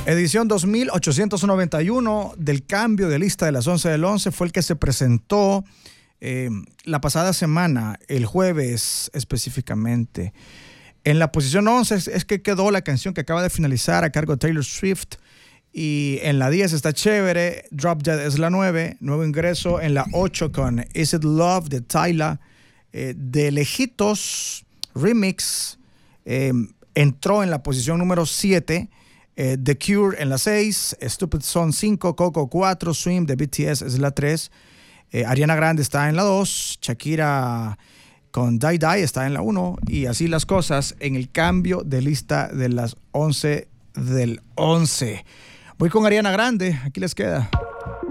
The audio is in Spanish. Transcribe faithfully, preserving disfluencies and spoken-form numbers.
Edición dos mil ochocientos noventa y uno del cambio de lista de las once del once fue el que se presentó eh, la pasada semana, el jueves específicamente. En la posición once es, es que quedó la canción que acaba de finalizar a cargo de Taylor Swift. Y en la diez está chévere, Drop Dead es la nueve, nuevo ingreso en la ocho con Is It Love de Tyla, eh, de lejitos, remix, eh, entró en la posición número siete, eh, The Cure en la seis, Stupid Son cinco, Coco cuatro, Swim de B T S es la tres, eh, Ariana Grande está en la dos, Shakira con Die Die está en la uno, y así las cosas en el cambio de lista de las once del once. Voy con Ariana Grande, aquí les queda.